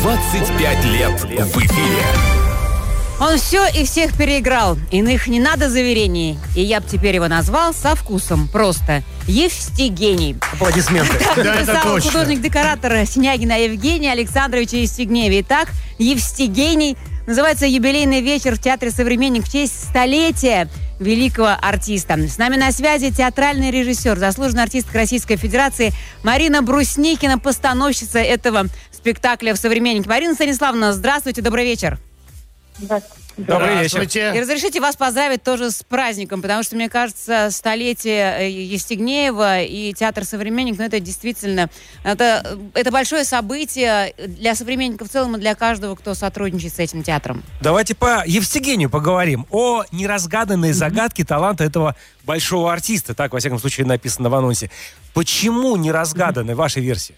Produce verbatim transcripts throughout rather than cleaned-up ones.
двадцать пять лет в эфире. Он все и всех переиграл. Иных не надо заверений. И я бы теперь его назвал со вкусом. Просто Евстигений. Аплодисменты. Да, это точно. Художник-декоратор Снягина Евгения Александровича Евстигнеева. Итак, Евстигений. Называется юбилейный вечер в Театре «Современник» в честь столетия великого артиста. С нами на связи театральный режиссер, заслуженная артистка Российской Федерации Марина Брусникина, постановщица этого спектакля в «Современнике». Марина Станиславовна, здравствуйте, добрый вечер. Здравствуйте. Добрый вечер. И разрешите вас поздравить тоже с праздником, потому что, мне кажется, столетие Евстигнеева и театр «Современник», ну, это действительно, это, это большое событие для современников в целом и для каждого, кто сотрудничает с этим театром. Давайте по Евстигению поговорим. О неразгаданной загадке таланта этого большого артиста. Так, во всяком случае, написано в анонсе. Почему неразгаданной вашей версии?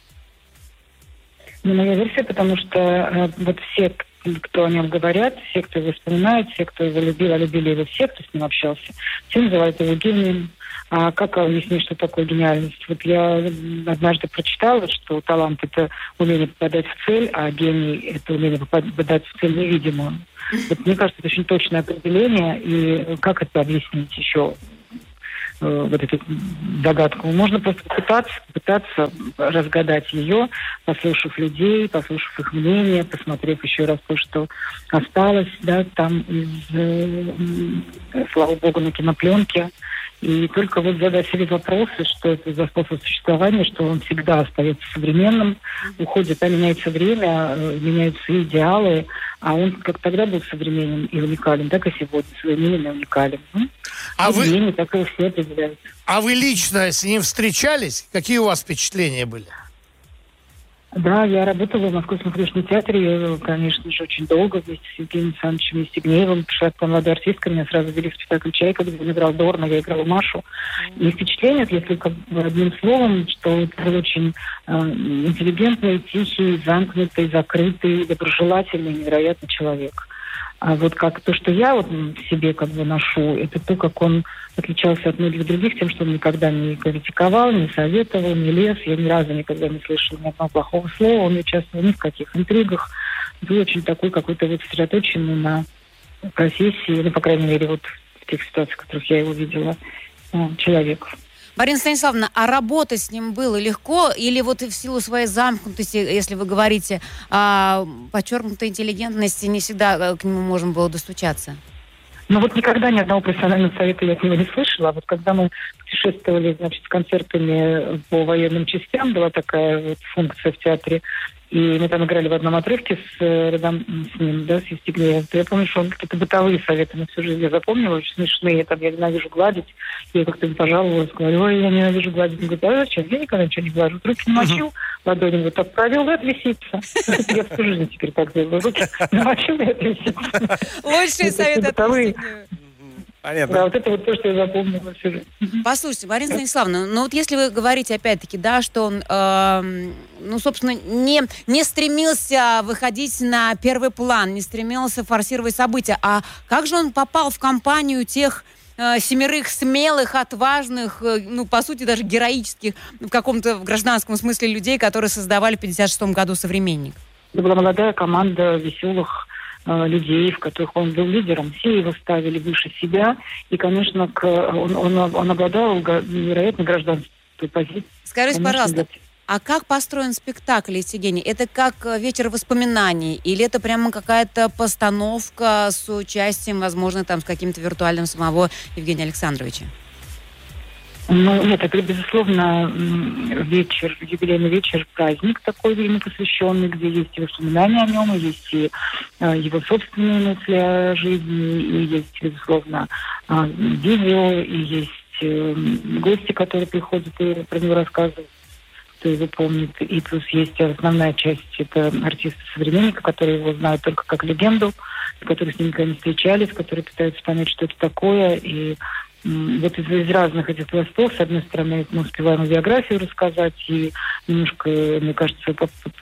Ну, моя версия, потому что э, вот все, кто о нем говорят, все, кто его вспоминает, все, кто его любил, а любили его все, кто с ним общался, все называют его гением. А как объяснить, что такое гениальность? Вот я однажды прочитала, что талант – это умение попадать в цель, а гений – это умение попадать в цель невидимую. Вот, мне кажется, это очень точное определение. И как это объяснить еще? Вот эту загадку. Можно просто пытаться, пытаться разгадать ее, послушав людей, послушав их мнение, посмотрев еще раз то, что осталось, да, там из, э, слава богу, на кинопленке. И только вот задать себе вопросы, что это за способ существования, что он всегда остается современным, уходит, а меняется время, меняются идеалы, а он как тогда был современным и уникален, так и сегодня современным и уникален. А и вы... время, так и все определяют. А вы лично с ним встречались? Какие у вас впечатления были? Да, я работала в Московском художественном театре, конечно же, очень долго вместе с Евгением Александровичем Евстигнеевым. Потому что я молодая артистка, меня сразу ввели в спектакль «Чайка», где он играл Дорна, я играла Машу. И впечатление, если как бы одним словом, что это был очень э, интеллигентный, тихий, замкнутый, закрытый, доброжелательный, невероятный человек. А вот как то, что я вот в себе как бы ношу, это то, как он отличался от многих других тем, что он никогда не критиковал, не советовал, не лез. Я ни разу никогда не слышала ни одного плохого слова. Он не участвовал ни в каких интригах. Был очень такой какой-то вот сосредоточенный на профессии, ну, по крайней мере, вот в тех ситуациях, в которых я его видела, человек. Марина Станиславовна, а работать с ним было легко? Или вот в силу своей замкнутости, если вы говорите о подчеркнутой интеллигентности, не всегда к нему можно было достучаться? Ну вот никогда ни одного профессионального совета я от него не слышала. А вот когда мы путешествовали, значит, с концертами по военным частям, была такая вот функция в театре, и мы там играли в одном отрывке с, рядом с ним, да, с Евстигнеевым. Я помню, что он какие-то бытовые советы на всю жизнь я запомнила, очень смешные. Там, я ненавижу гладить. Я как-то пожаловалась, говорю, ой, я ненавижу гладить. Он говорит, а зачем? Я никогда ничего не глажу. Руки намочил, ладони вот так провел, и отвисится. Я всю жизнь теперь так делаю. Руки намочил, и отвисится. Лучшие советы от Евстигнеева. Понятно. Да, вот это вот то, что я запомнила всю жизнь. Послушайте, Марина Станиславовна, ну вот если вы говорите опять-таки, да, что он, э, ну, собственно, не, не стремился выходить на первый план, не стремился форсировать события, а как же он попал в компанию тех э, семерых смелых, отважных, э, ну, по сути, даже героических, в каком-то в гражданском смысле людей, которые создавали в пятьдесят шестом году «Современник»? Это была молодая команда веселых людей, в которых он был лидером. Все его ставили выше себя. И, конечно, к, он, он, он обладал невероятной гражданской позицией. Скажите, конечно, пожалуйста, да. А как построен спектакль «Евстигений»? Это как вечер воспоминаний? Или это прямо какая-то постановка с участием, возможно, там с каким-то виртуальным самого Евгения Александровича? Ну, нет, это, безусловно, вечер, юбилейный вечер, праздник такой ему посвященный, где есть и воспоминания о нем, и есть и э, его собственные мысли о жизни, и есть, безусловно, э, видео, и есть э, гости, которые приходят и про него рассказывают, кто его помнит. И плюс есть основная часть, это артисты «Современника», которые его знают только как легенду, которые с ним никогда не встречались, которые пытаются понять, что это такое, и вот из, из разных этих пластов, с одной стороны, мы успеваем биографию рассказать и немножко, мне кажется,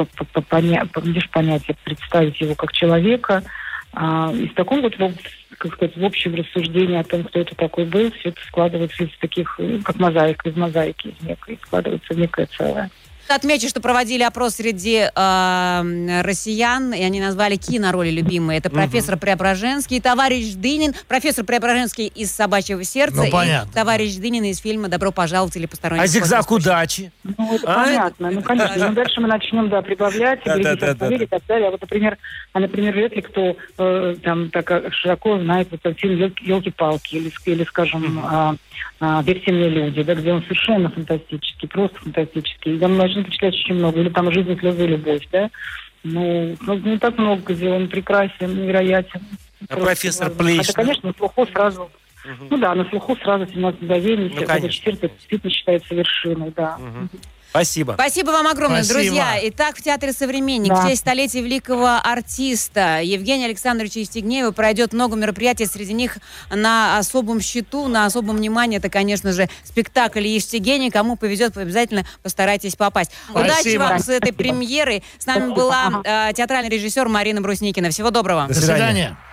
понять, представить его как человека. А, и в таком вот, как сказать, в общем рассуждении о том, кто это такой был, все это складывается из таких, как мозаика, из мозаики, из некой, складывается в некое целое. Отмечу, что проводили опрос среди э, россиян, и они назвали кинороли любимые. Это профессор угу. Преображенский, товарищ Дынин, профессор Преображенский из «Собачьего сердца» ну, и понятно. товарищ Дынин из фильма «Добро пожаловать» или «Посторонний». А зигзаг удачи? Ну, это а? понятно. Ну, конечно. Ну, дальше мы начнем, да, прибавлять, да, говорить, да, да, да, и так далее. А вот, например, а, например, вряд ли кто э, там так широко знает вот этот фильм «Елки-палки» или, или скажем, mm-hmm. а, а, «Верьте мне, люди», да, где он совершенно фантастический, просто фантастический. Там можно впечатлять очень много. Или там «Жизнь, слезы и любовь», да. Ну, ну, не так много, где он прекрасен, невероятен. А профессор Плещ? Это, конечно, на слуху сразу... Угу. Ну да, на слуху сразу семнадцать мгновений. Ну, это действительно считается вершиной, да. Угу. Спасибо. Спасибо вам огромное, Спасибо. друзья. Итак, в Театре «Современник» да. в честь столетия великого артиста Евгения Александровича Евстигнеева пройдет много мероприятий. Среди них на особом счету, на особом внимании, это, конечно же, спектакль «Евстигений». Кому повезет, обязательно постарайтесь попасть. Спасибо. Удачи вам с этой премьерой. С нами была э, театральный режиссер Марина Брусникина. Всего доброго. До свидания. До свидания.